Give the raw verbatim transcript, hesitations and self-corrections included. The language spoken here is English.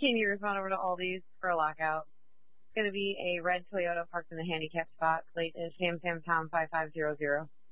Candy Ruth on over to Aldi's for a lockout. It's going to be a red Toyota parked in the handicapped spot. Plate is Sam Sam Tom five five zero zero.